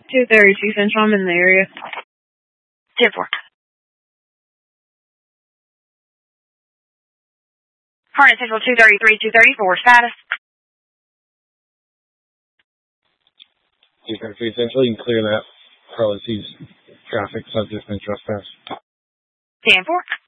232 Central, I'm in the area. 10-4. Harnett Central 233, 234, status. 233 Central, you can clear that. Carlos sees traffic subject and trespass. 10-4.